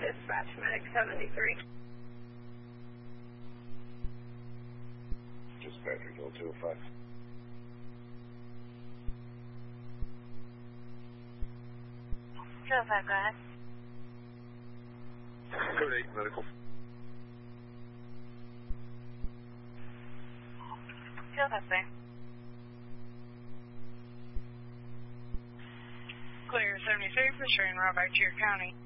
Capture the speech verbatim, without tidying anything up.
Dispatch Medic seventy-three. Dispatch Result two oh five. two oh five, go ahead. Code eight, medical. two oh five, sir. Clear seventy-three for train route back to your county.